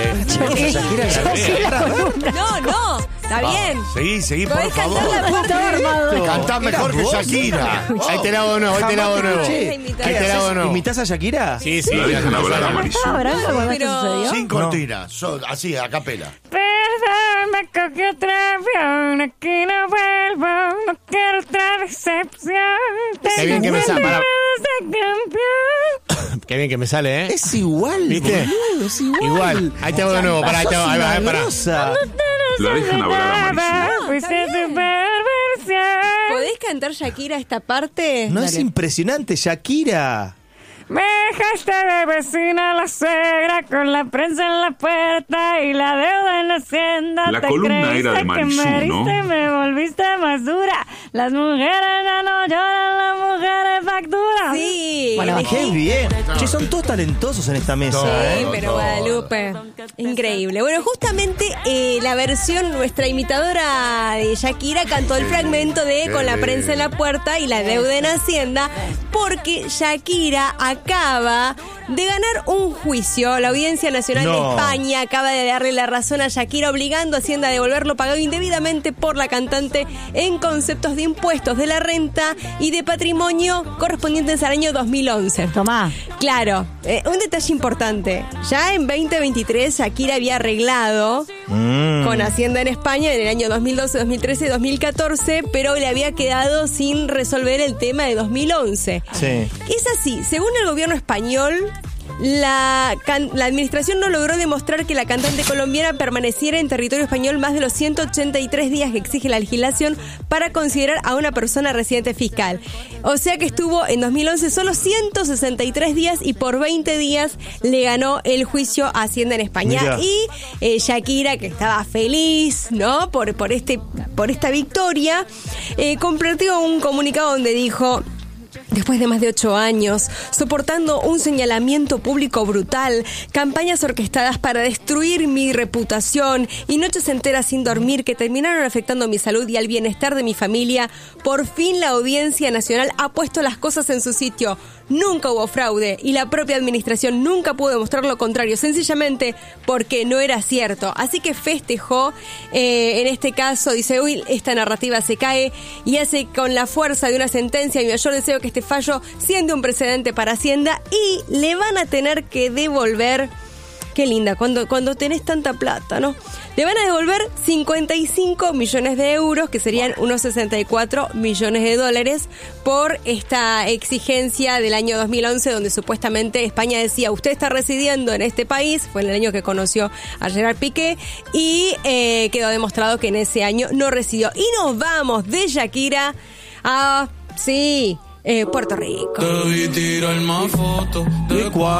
No, está bien. Seguí, por favor. Cantás mejor que Shakira. Ahí te la hago nuevo. ¿Imitás a Shakira? Sí. La dejan hablar a Marisol. Pero... Sin cortina, así, a capela. Perdón, me cogió otro avión, aquí no vuelvo, no quiero otra decepción. Qué bien que me sale, para. Campeón. Qué bien que me sale, ¿eh? Es igual, ¿viste? boludo, es igual. Igual. Ahí te hago de nuevo, pará, ahí te hago, ahí va, pará. La dejan hablar a Marisol. Fuiste tu perversión. ¿Podés cantar, Shakira, esta parte? No es Dale. impresionante, Shakira. Me dejaste de vecina la suegra con la prensa en la puerta y la deuda en la hacienda. La Te columna creíste era de que Marisol, me heriste ¿no? y me volviste más dura. Las mujeres ya no lloran, las mujeres facturan. Sí. Bueno, qué bien. Che, son todos talentosos en esta mesa. Sí, pero Guadalupe, increíble. Bueno, justamente la versión, nuestra imitadora de Shakira cantó el fragmento de Con la prensa en la puerta y la deuda en Hacienda, porque Shakira acaba de ganar un juicio. La Audiencia Nacional de España acaba de darle la razón a Shakira, obligando a Hacienda a devolver lo pagado indebidamente por la cantante en conceptos de impuestos de la renta y de patrimonio correspondientes al año 2011. Tomá. Claro, un detalle importante. Ya en 2023 Shakira había arreglado con Hacienda en España en el año 2012, 2013 y 2014, pero le había quedado sin resolver el tema de 2011. Sí. Es así, según el gobierno español, la administración no logró demostrar que la cantante colombiana permaneciera en territorio español más de los 183 días que exige la legislación para considerar a una persona residente fiscal. O sea que estuvo en 2011 solo 163 días y por 20 días le ganó el juicio a Hacienda en España. Mirá. Y Shakira, que estaba feliz, ¿no? por esta victoria, compartió un comunicado donde dijo: después de más de 8 años, soportando un señalamiento público brutal, campañas orquestadas para destruir mi reputación y noches enteras sin dormir que terminaron afectando mi salud y al bienestar de mi familia, por fin la Audiencia Nacional ha puesto las cosas en su sitio. Nunca hubo fraude y la propia administración nunca pudo demostrar lo contrario, sencillamente porque no era cierto. Así que festejó, en este caso, dice: uy, esta narrativa se cae y hace con la fuerza de una sentencia mi mayor deseo que este fallo siente un precedente para Hacienda y le van a tener que devolver. Qué linda, cuando tenés tanta plata, ¿no? Le van a devolver 55 millones de euros, que serían unos 64 millones de dólares, por esta exigencia del año 2011, donde supuestamente España decía: usted está residiendo en este país. Fue en el año que conoció a Gerard Piqué y quedó demostrado que en ese año no residió. Y nos vamos de Shakira a, Puerto Rico. Te vi tirar más fotos de